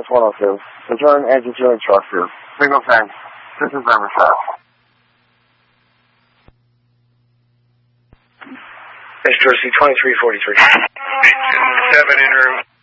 West 102. Return engine to truck here. Signal 10. This is November 5. It's Jersey 2343. 7 in room.